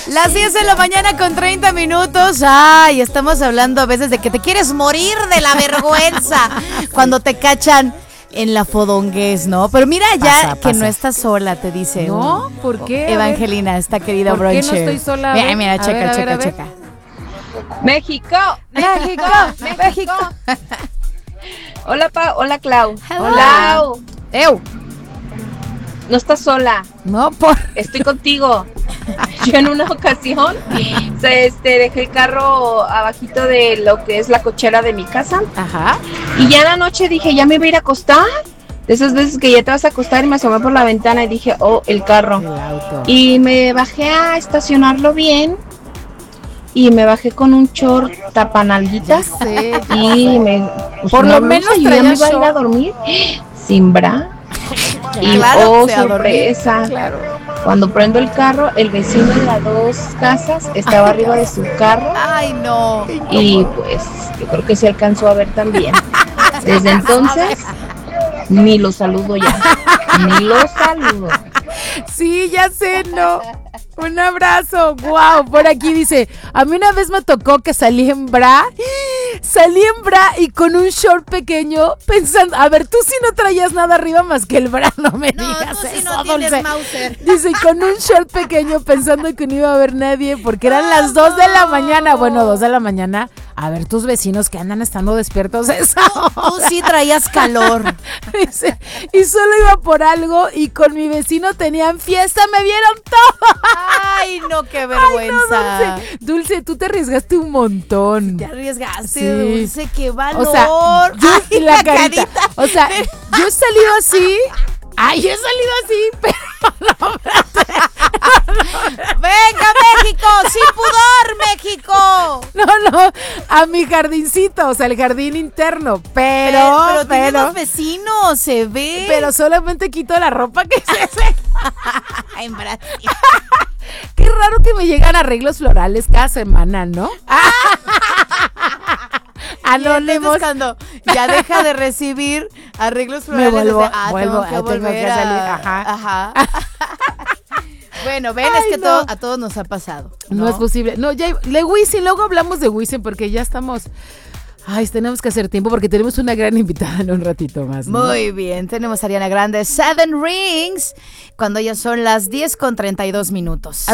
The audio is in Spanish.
Las 10 de la mañana con 30 minutos. Ay, estamos hablando a veces de que te quieres morir de la vergüenza cuando te cachan en la fodonguez, ¿no? Pero mira ya que no estás sola, te dice. ¿No? ¿Por qué? Evangelina, esta querida ¿Por Broncher. qué no estoy sola? Mira, checa. México. Hola, hola, Clau. Hello. Clau. ¡Ew! No estás sola. No, Estoy contigo. Yo en una ocasión dejé el carro abajito de lo que es la cochera de mi casa. Ajá. Y ya en la noche dije, ya me voy a ir a acostar. De esas veces que ya te vas a acostar y me asomé por la ventana y dije, oh, el carro. El auto. Y me bajé a estacionarlo bien. Y me bajé con un short tapanalguitas. Ya sé. Y me... pues, Por lo menos y ya me traías iba a ir a short. dormir sin bra. Y Claro, oh, se adormí. sorpresa. Claro. Cuando prendo el carro, el vecino de las dos casas estaba arriba de su carro. Ay, no. Y pues yo creo que se alcanzó a ver también. Desde entonces, ni lo saludo ya. Ni lo saludo. Sí, ya sé, no. Un abrazo, wow. Por aquí dice, a mí una vez me tocó que salí en bra y con un short pequeño pensando, a ver, tú sí no traías nada arriba más que el bra, no me digas tú sí eso, no tienes Dulce. Mauser. Dice, con un short pequeño pensando que no iba a haber nadie porque eran las 2 de la mañana, bueno, 2 de la mañana. A ver, tus vecinos que andan estando despiertos esa Tú sí traías calor. Dice, y solo iba por algo y con mi vecino tenían fiesta, me vieron todo. Ay, no, qué vergüenza. Dulce, tú te arriesgaste un montón. Te arriesgaste, Sí. Dulce, qué valor. O sea, yo Ay, y la carita. O sea, yo he salido así. Ay, he salido así, pero no, ¡Venga, México! ¡Sin pudor, México! no, a mi jardincito, o sea, el jardín interno, Pero tenemos vecinos, se ve. pero solamente quito la ropa que se seca. En Brasil. Qué raro que me llegan arreglos florales cada semana, ¿no? Anónimos. Cuando ya deja de recibir arreglos Me florales. vuelvo, tengo que tengo que volver a salir, ajá. Bueno, ven, Ay, es que no. a todos nos ha pasado. No es posible. No, ya, de Wisin, luego hablamos de Wisin porque ya estamos. Ay, tenemos que hacer tiempo porque tenemos una gran invitada en un ratito más, ¿no? Muy bien, tenemos a Ariana Grande, Seven Rings, cuando ya son las 10:32.